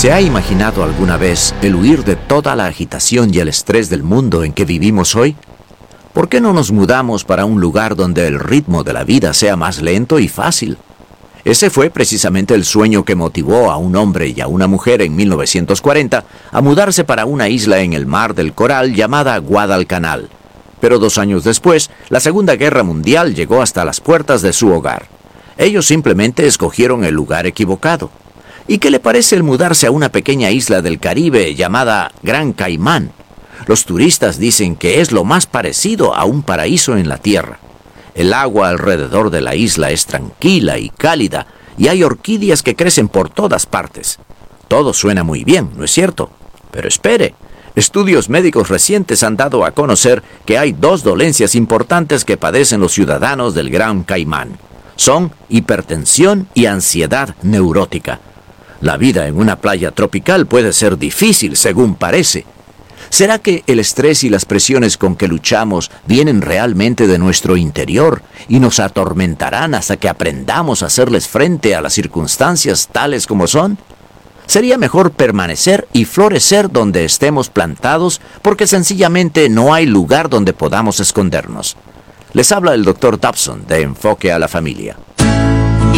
¿Se ha imaginado alguna vez el huir de toda la agitación y el estrés del mundo en que vivimos hoy? ¿Por qué no nos mudamos para un lugar donde el ritmo de la vida sea más lento y fácil? Ese fue precisamente el sueño que motivó a un hombre y a una mujer en 1940 a mudarse para una isla en el Mar del Coral llamada Guadalcanal. Pero 2 años después, la Segunda Guerra Mundial llegó hasta las puertas de su hogar. Ellos simplemente escogieron el lugar equivocado. ¿Y qué le parece el mudarse a una pequeña isla del Caribe llamada Gran Caimán? Los turistas dicen que es lo más parecido a un paraíso en la tierra. El agua alrededor de la isla es tranquila y cálida, y hay orquídeas que crecen por todas partes. Todo suena muy bien, ¿no es cierto? Pero espere, estudios médicos recientes han dado a conocer que hay 2 dolencias importantes que padecen los ciudadanos del Gran Caimán. Son hipertensión y ansiedad neurótica. La vida en una playa tropical puede ser difícil, según parece. ¿Será que el estrés y las presiones con que luchamos vienen realmente de nuestro interior y nos atormentarán hasta que aprendamos a hacerles frente a las circunstancias tales como son? Sería mejor permanecer y florecer donde estemos plantados porque sencillamente no hay lugar donde podamos escondernos. Les habla el Dr. Dobson de Enfoque a la Familia.